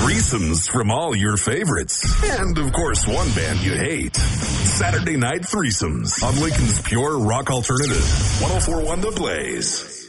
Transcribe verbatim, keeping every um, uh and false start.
Threesomes from all your favorites. And, of course, one band you hate. Saturday Night Threesomes on Lincoln's Pure Rock Alternative. one oh four point one The Blaze.